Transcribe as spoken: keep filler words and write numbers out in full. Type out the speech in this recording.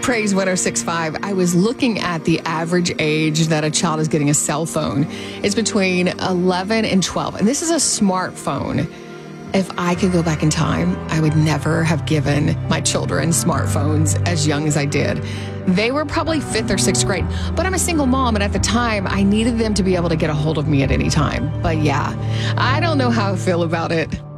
Praise one oh six point five. I was looking at the average age that a child is getting a cell phone. It's between eleven and twelve. And this is a smartphone. If I could go back in time, I would never have given my children smartphones as young as I did. They were probably fifth or sixth grade, but I'm a single mom, and at the time, I needed them to be able to get a hold of me at any time. But yeah, I don't know how I feel about it.